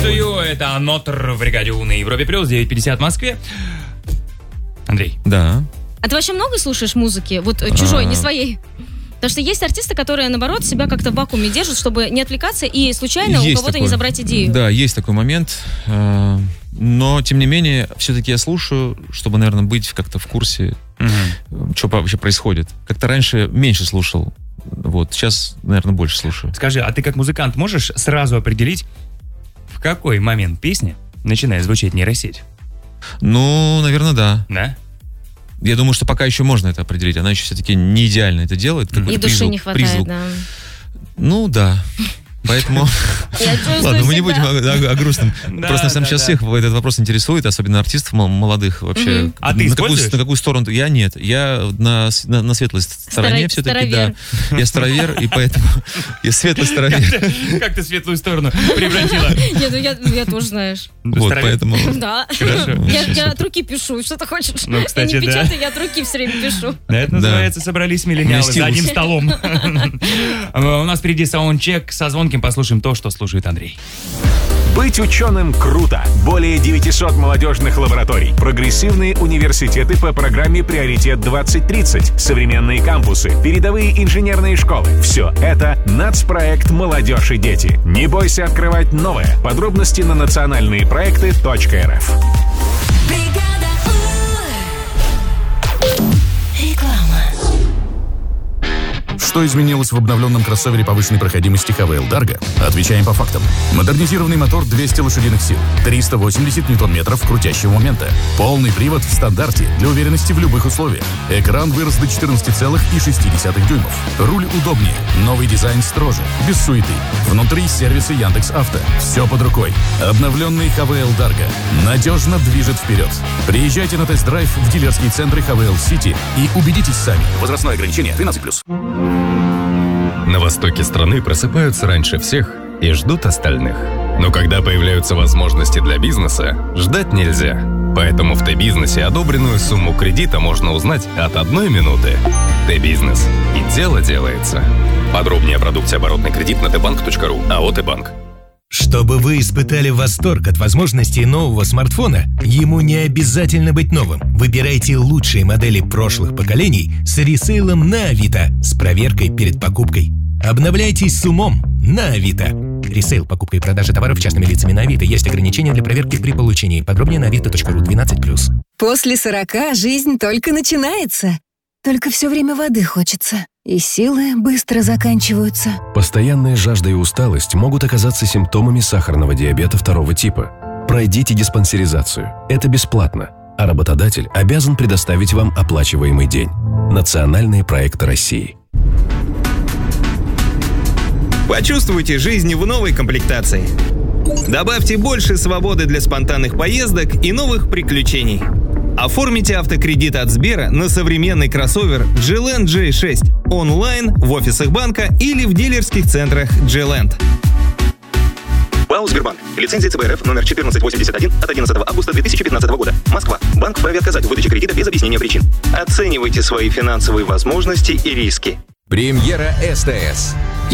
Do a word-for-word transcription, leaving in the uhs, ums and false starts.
Приветствую, это Нотр в бригаде У на Европе Плюс, девять пятьдесят в Москве. Андрей. Да. А ты вообще много слушаешь музыки? Вот чужой, не своей? Потому что есть артисты, которые, наоборот, себя как-то в вакууме держат, чтобы не отвлекаться и случайно есть у кого-то такой, не забрать идею. Да, есть такой момент. Но, тем не менее, все-таки я слушаю, чтобы, наверное, быть как-то в курсе, угу. что вообще происходит. Как-то раньше меньше слушал. Вот, сейчас, наверное, больше слушаю. Скажи, а ты как музыкант можешь сразу определить, в какой момент песни начинает звучать нейросеть? Ну, наверное, да. Да? Я думаю, что пока еще можно это определить. Она еще все-таки не идеально это делает. И души призвук, не хватает, призвук. Да. Ну, да. Поэтому... Ладно, мы не будем о, о грустном. Да, Просто, на самом деле, да, сейчас да. всех этот вопрос интересует, особенно артистов молодых вообще. Угу. А ты на какую, используешь? на какую сторону? Я нет. Я на, на, на светлой стороне Старо... все-таки, старовер. да. Я старовер, и поэтому я светлый старовер. Как ты, как ты светлую сторону превратила? Нет, ну я, я тоже, знаешь. Вот, поэтому... Да. Хорошо. Я, я от руки пишу, что ты хочешь? Ну, кстати, я не печатаю, да. я от руки все время пишу. Это называется «Собрались миллениалы за одним столом». У нас впереди саундчек со звонким. Послушаем то, что слушает Андрей. Быть ученым круто. Более девятисот молодежных лабораторий. Прогрессивные университеты по программе «Приоритет двадцать тридцать». Современные кампусы. Передовые инженерные школы. Все это нацпроект «Молодежь и дети». Не бойся открывать новое. Подробности на национальные проекты точка эр эф. Что изменилось в обновленном кроссовере повышенной проходимости эйч ви эл Dargo? Отвечаем по фактам. Модернизированный мотор двести лошадиных сил, триста восемьдесят ньютон-метров крутящего момента. Полный привод в стандарте для уверенности в любых условиях. Экран вырос до четырнадцати целых шести десятых дюймов. Руль удобнее, новый дизайн строже, без суеты. Внутри сервисы Яндекс.Авто. Все под рукой. Обновленный эйч ви эл Dargo надежно движет вперед. Приезжайте на тест-драйв в дилерские центры эйч ви эл City и убедитесь сами. Возрастное ограничение тринадцать плюс. На востоке страны просыпаются раньше всех и ждут остальных. Но когда появляются возможности для бизнеса, ждать нельзя. Поэтому в Т-бизнесе одобренную сумму кредита можно узнать от одной минуты. Т-бизнес. И дело делается. Подробнее о продукте оборотный кредит на тбанк точка ру. АО «Т-банк». Чтобы вы испытали восторг от возможностей нового смартфона, ему не обязательно быть новым. Выбирайте лучшие модели прошлых поколений с ресейлом на Авито с проверкой перед покупкой. Обновляйтесь с умом на Авито. Ресейл, покупка и продажа товаров частными лицами на Авито. Есть ограничения для проверки при получении. Подробнее на авито точка ру. двенадцать плюс. После сорока жизнь только начинается. Только все время воды хочется. И силы быстро заканчиваются. Постоянная жажда и усталость могут оказаться симптомами сахарного диабета второго типа. Пройдите диспансеризацию. Это бесплатно. А работодатель обязан предоставить вам оплачиваемый день. Национальные проекты России. Почувствуйте жизнь в новой комплектации. Добавьте больше свободы для спонтанных поездок и новых приключений. Оформите автокредит от Сбера на современный кроссовер джи ленд джей шесть онлайн, в офисах банка или в дилерских центрах джи ленд. ПАО «Сбербанк». Лицензия ЦБ РФ номер четырнадцать восемьдесят один от одиннадцатого августа две тысячи пятнадцатого года. Москва. Банк вправе отказать в выдаче кредита без объяснения причин. Оценивайте свои финансовые возможности и риски. Премьера СТС.